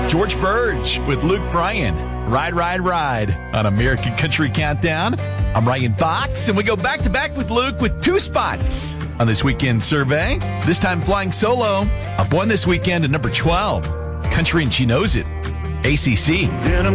George Burge with Luke Bryan. Ride, Ride, Ride on American Country Countdown. I'm Ryan Fox, and we go back-to-back with Luke with 2 spots on this weekend survey. This time flying solo. Up 1 this weekend at number 12. Country and She Knows It. ACC. Denim